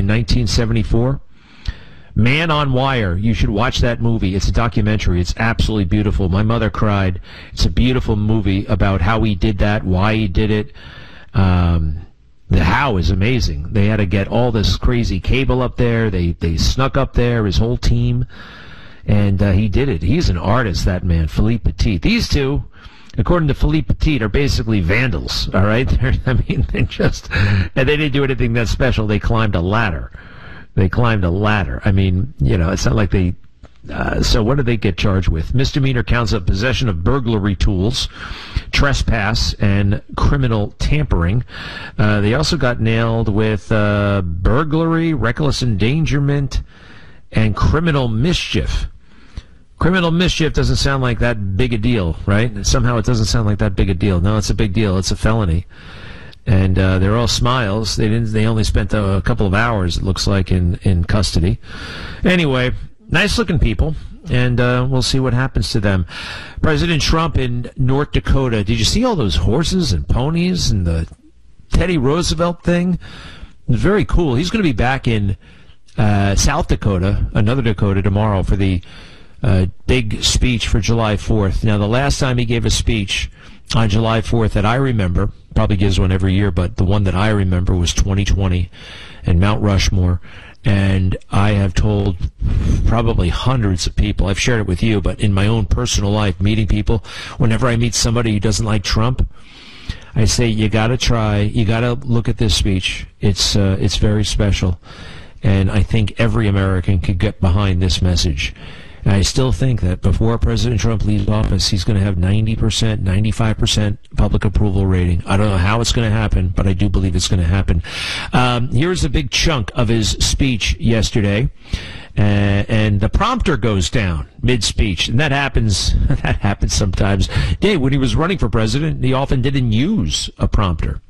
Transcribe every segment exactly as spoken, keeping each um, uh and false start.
in nineteen seventy-four. Man on Wire. You should watch that movie. It's a documentary. It's absolutely beautiful. My mother cried. It's a beautiful movie about how he did that, why he did it. Um, the how is amazing. They had to get all this crazy cable up there. They they snuck up there, his whole team, and uh, he did it. He's an artist, that man, Philippe Petit. These two, according to Philippe Petit, are basically vandals, all right? They're, I mean, they just, and they didn't do anything that special. They climbed a ladder. They climbed a ladder. I mean, you know, it's not like they... Uh, so what did they get charged with? Misdemeanor counts of possession of burglary tools, trespass, and criminal tampering. Uh, they also got nailed with uh, burglary, reckless endangerment, and criminal mischief. Criminal mischief doesn't sound like that big a deal, right? Somehow it doesn't sound like that big a deal. No, it's a big deal. It's a felony. And uh, they're all smiles. They didn't. They only spent a, a couple of hours, it looks like, in, in custody. Anyway, nice-looking people, and uh, we'll see what happens to them. President Trump in North Dakota. Did you see all those horses and ponies and the Teddy Roosevelt thing? It was very cool. He's going to be back in uh, South Dakota, another Dakota, tomorrow for the uh, big speech for July fourth. Now, the last time he gave a speech on July fourth that I remember, probably gives one every year, but the one that I remember was twenty twenty in Mount Rushmore. And I have told probably hundreds of people, I've shared it with you, but in my own personal life, meeting people, whenever I meet somebody who doesn't like Trump, I say, you got to try, you got to look at this speech. It's uh, it's very special. And I think every American could get behind this message. And I still think that before President Trump leaves office, he's going to have ninety percent, ninety-five percent public approval rating. I don't know how it's going to happen, but I do believe it's going to happen. Um, here's a big chunk of his speech yesterday. Uh, and the prompter goes down mid-speech, and that happens. That happens sometimes. Dave, when he was running for president, he often didn't use a prompter,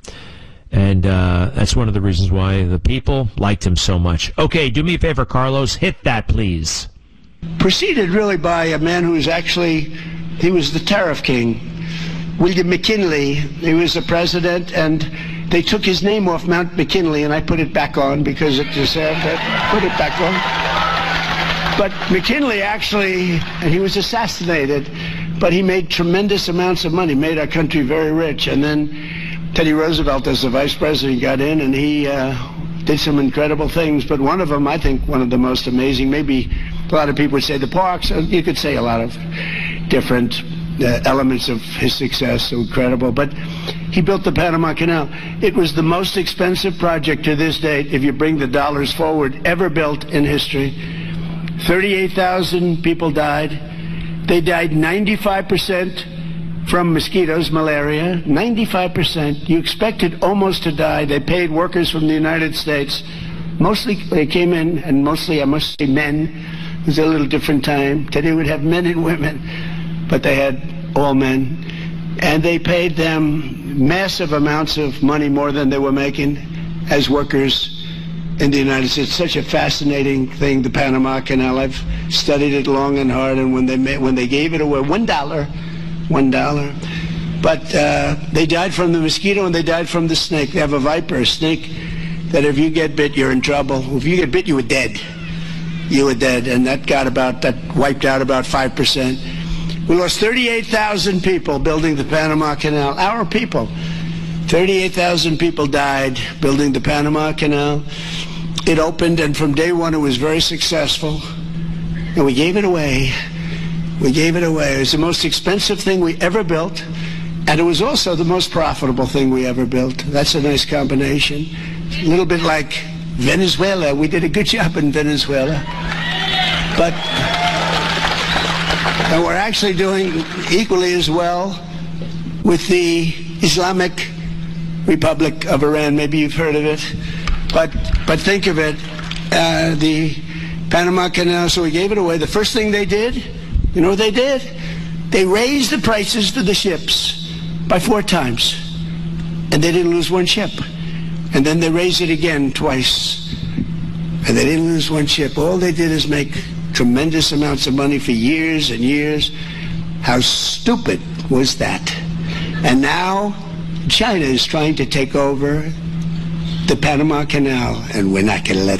and uh, that's one of the reasons why the people liked him so much. Okay, do me a favor, Carlos, hit that, please. Preceded really by a man who was actually, he was the tariff king, William McKinley. He was the president, and they took his name off Mount McKinley, and I put it back on because it deserved it. Put it back on. But McKinley actually, and he was assassinated, but he made tremendous amounts of money, made our country very rich. And then Teddy Roosevelt, as the vice president, got in, and he uh, did some incredible things. But one of them, I think, one of the most amazing, maybe a lot of people would say the parks. You could say a lot of different uh, elements of his success, so incredible. But he built the Panama Canal. It was the most expensive project to this date, if you bring the dollars forward, ever built in history. thirty-eight thousand people died. They died ninety-five percent from mosquitoes, malaria, ninety-five percent. You expected almost to die. They paid workers from the United States. Mostly they came in, and mostly, I must say, men. It was a little different time. Today would have men and women, but they had all men. And they paid them massive amounts of money, more than they were making, as workers in the United States. Such a fascinating thing, the Panama Canal. I've studied it long and hard, and when they made, when they gave it away, one dollar, one dollar. But uh, they died from the mosquito, and they died from the snake. They have a viper, a snake, that if you get bit, you're in trouble. If you get bit, you were dead. You were dead, and that got about, that wiped out about five percent. We lost thirty-eight thousand people building the Panama Canal. Our people. thirty-eight thousand people died building the Panama Canal. It opened, and from day one it was very successful. And we gave it away. We gave it away. It was the most expensive thing we ever built, and it was also the most profitable thing we ever built. That's a nice combination. A little bit like Venezuela. We did a good job in Venezuela. But and we're actually doing equally as well with the Islamic Republic of Iran. Maybe you've heard of it. But but think of it, uh, the Panama Canal, so we gave it away. The first thing they did, you know what they did? They raised the prices for the ships by four times. And they didn't lose one ship. And then they raised it again twice. And they didn't lose one ship. All they did is make tremendous amounts of money for years and years. How stupid was that? And now China is trying to take over the Panama Canal, and we're not going to let